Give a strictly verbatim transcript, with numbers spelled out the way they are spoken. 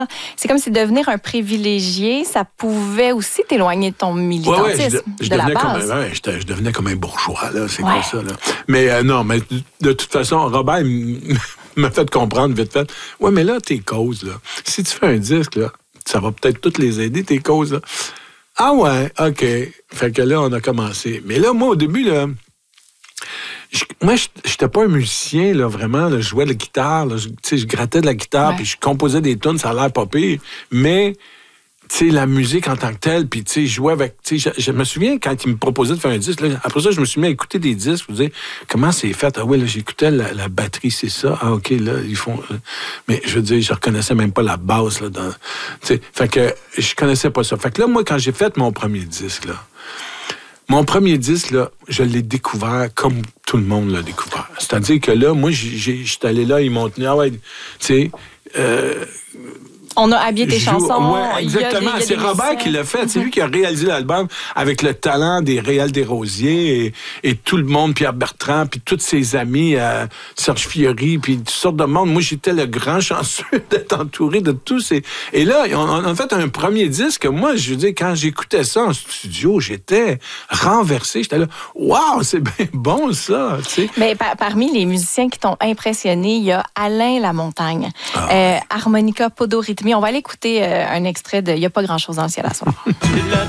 C'est comme si devenir un privilégié, ça pouvait aussi t'éloigner de ton militantisme, ouais, ouais, je, je de la devenais base. Comme, ouais, je, je devenais comme un bourgeois, là, c'est ouais. comme ça. Là. Mais euh, non, mais de toute façon, Robert m'a fait comprendre vite fait. Ouais, mais là, tes causes, là, si tu fais un disque, là, ça va peut-être toutes les aider, tes causes, là. Ah ouais, OK. Fait que là, on a commencé. Mais là, moi, au début, là, Je, moi, je n'étais pas un musicien, là, vraiment. Là, je jouais de la guitare. Là, je, je grattais de la guitare, ouais. Puis je composais des tunes, ça a l'air pas pire. Mais, tu sais, la musique en tant que telle, puis, tu sais, je jouais avec... Tu sais, je, je me souviens, quand ils me proposaient de faire un disque, là, après ça, je me suis mis à écouter des disques, pour dire, comment c'est fait? Ah oui, là, j'écoutais la, la batterie, c'est ça. Ah, OK, là, ils font... Euh, mais, je veux dire, je reconnaissais même pas la basse, là, dans... Tu sais, fait que je connaissais pas ça. Fait que là, moi, quand j'ai fait mon premier disque, là, mon premier disque, là, je l'ai découvert comme tout le monde l'a découvert. C'est-à-dire que là, moi, j'étais allé là, ils m'ont tenu, ah ouais, tu sais... Euh, On a habillé tes joue, chansons. Ouais, exactement. C'est Robert qui l'a fait. Mm-hmm. C'est lui qui a réalisé l'album avec le talent des Réal Desrosiers et, et tout le monde, Pierre Bertrand, puis tous ses amis, euh, Serge Fiori, puis toutes sortes de monde. Moi, j'étais le grand chanceux d'être entouré de tous ces... Et là, on, on a fait un premier disque. Moi, je veux dire, quand j'écoutais ça en studio, j'étais renversé. J'étais là, waouh, c'est bien bon, ça. Tu sais. Mais par, parmi les musiciens qui t'ont impressionné, il y a Alain Lamontagne, ah. euh, harmonica, podo rythmé. On va aller écouter euh, un extrait de « Il n'y a pas grand-chose dans le ciel à soir ».